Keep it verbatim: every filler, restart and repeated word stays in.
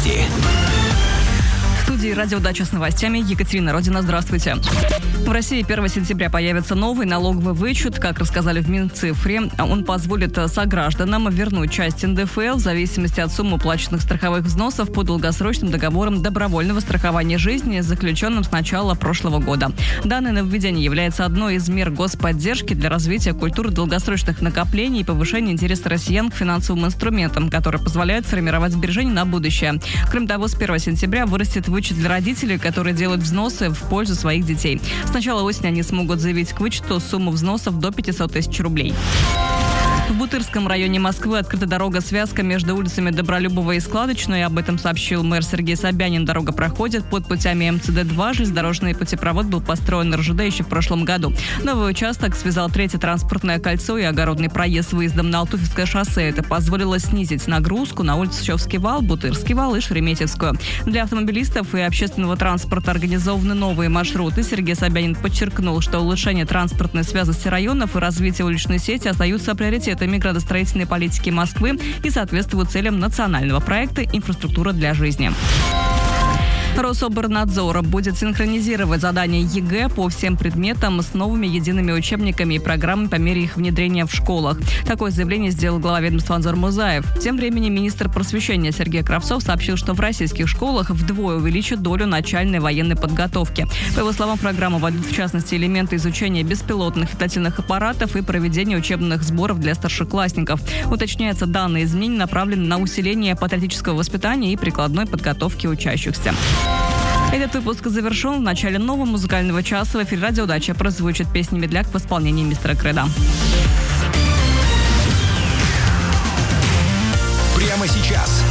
Новости. В студии «Радио Дача» с новостями Екатерина Родина. Здравствуйте. В России первого сентября появится новый налоговый вычет. Как рассказали в Минцифре, он позволит согражданам вернуть часть эн дэ эф эл в зависимости от суммы уплаченных страховых взносов по долгосрочным договорам добровольного страхования жизни, заключенным с начала прошлого года. Данное нововведение является одной из мер господдержки для развития культуры долгосрочных накоплений и повышения интереса россиян к финансовым инструментам, которые позволяют формировать сбережения на будущее. Кроме того, с первого сентября вырастет вычет для родителей, которые делают взносы в пользу своих детей. С начала осени они смогут заявить к вычету сумму взносов до пятьсот тысяч рублей. В Бутырском районе Москвы открыта дорога-связка между улицами Добролюбова и Складочной. Об этом сообщил мэр Сергей Собянин. Дорога проходит под путями эм цэ дэ два. Железнодорожный путепровод был построен на эр жэ дэ еще в прошлом году. Новый участок связал третье транспортное кольцо и огородный проезд с выездом на Алтуфьевское шоссе. Это позволило снизить нагрузку на улице Чевский вал, Бутырский вал и Шереметьевскую. Для автомобилистов и общественного транспорта организованы новые маршруты. Сергей Собянин подчеркнул, что улучшение транспортной связности районов и развитие уличной сети остаются приоритетами градостроительной политики Москвы и соответствуют целям национального проекта «Инфраструктура для жизни». Рособорнадзор будет синхронизировать задания е гэ по всем предметам с новыми едиными учебниками и программами по мере их внедрения в школах. Такое заявление сделал глава ведомства Анзор Музаев. Тем временем министр просвещения Сергей Кравцов сообщил, что в российских школах вдвое увеличат долю начальной военной подготовки. По его словам, программа вводит в частности элементы изучения беспилотных летательных аппаратов и проведения учебных сборов для старшеклассников. Уточняется, данные изменения направлены на усиление патриотического воспитания и прикладной подготовки учащихся. Этот выпуск завершен. В начале нового музыкального часа в эфире «Радио Дача» прозвучит песня «Медляк» в исполнении мистера Креда. Прямо сейчас